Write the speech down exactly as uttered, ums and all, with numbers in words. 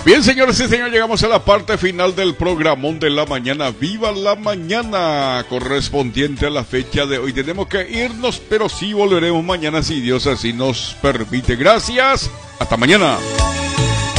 Bien, señores y señores, llegamos a la parte final del programón de la mañana. ¡Viva la mañana! Correspondiente a la fecha de hoy. Tenemos que irnos, pero sí volveremos mañana si Dios así nos permite. Gracias. Hasta mañana.